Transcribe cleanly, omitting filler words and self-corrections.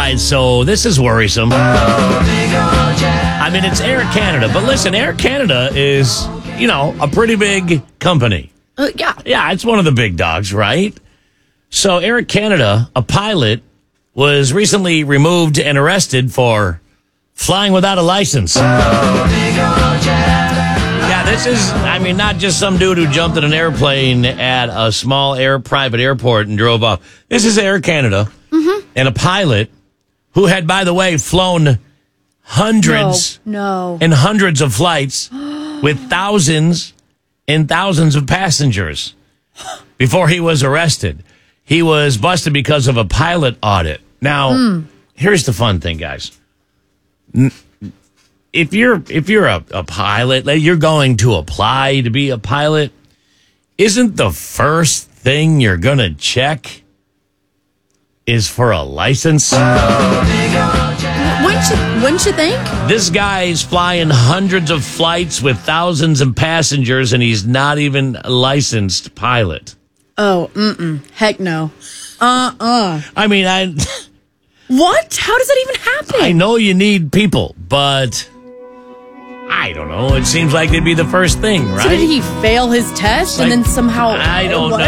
right, so this is worrisome. I mean, it's Air Canada, but listen, Air Canada is, a pretty big company. Yeah. Yeah, it's one of the big dogs, right? So Air Canada, a pilot, was recently removed and arrested for flying without a license. Yeah, this is, not just some dude who jumped in an airplane at a small private airport and drove off. This is Air Canada and a pilot who had, by the way, flown hundreds and hundreds of flights with thousands and thousands of passengers before he was arrested. He was busted because of a pilot audit. Now, here's the fun thing, guys. If you're a pilot, you're going to apply to be a pilot, isn't the first thing you're going to check is for a license? Wouldn't you think? This guy's flying hundreds of flights with thousands of passengers, and he's not even a licensed pilot. Oh, heck no. What? How does that even happen? I know you need people, but I don't know. It seems like it'd be the first thing, right? So did he fail his test and then somehow... I don't know.